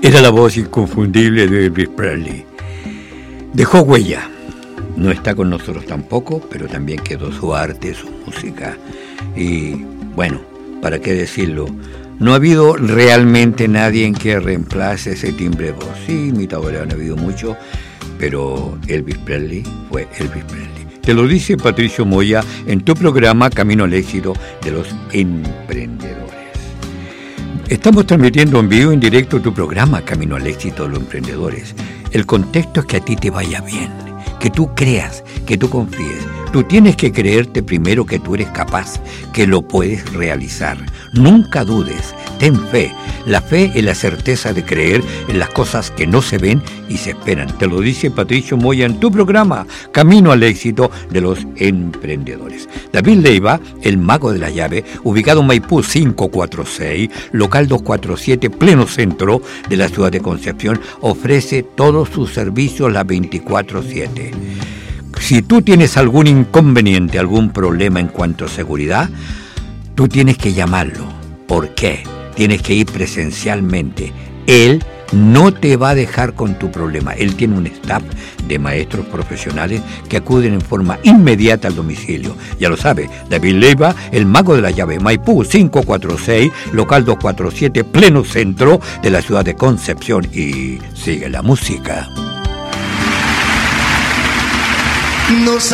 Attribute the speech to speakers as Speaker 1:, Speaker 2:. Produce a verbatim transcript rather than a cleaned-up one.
Speaker 1: Era la voz inconfundible de Elvis Presley. Dejó huella. No está con nosotros tampoco, pero también quedó su arte, su música. Y bueno, ¿para qué decirlo? No ha habido realmente nadie en que reemplace ese timbre de voz. Sí, imitadores han habido mucho, pero Elvis Presley fue Elvis Presley. Te lo dice Patricio Moya en tu programa Camino al Éxito de los Emprendedores. Estamos transmitiendo en vivo, en directo, tu programa Camino al Éxito de los Emprendedores. El contexto es que a ti te vaya bien, que tú creas, que tú confíes. Tú tienes que creerte primero que tú eres capaz, que lo puedes realizar. Nunca dudes, ten fe. La fe es la certeza de creer en las cosas que no se ven y se esperan. Te lo dice Patricio Moya en tu programa Camino al Éxito de los Emprendedores. David Leiva, el mago de la llave, ubicado en Maipú cinco cuatro seis, local doscientos cuarenta y siete, pleno centro de la ciudad de Concepción, ofrece todos sus servicios las veinticuatro siete. Si tú tienes algún inconveniente, algún problema en cuanto a seguridad, tú tienes que llamarlo. ¿Por qué? Tienes que ir presencialmente. Él no te va a dejar con tu problema. Él tiene un staff de maestros profesionales que acuden en forma inmediata al domicilio. Ya lo sabe, David Leiva, el mago de la llave, Maipú cinco cuatro seis, local doscientos cuarenta y siete, pleno centro de la ciudad de Concepción. Y sigue la música.
Speaker 2: Nos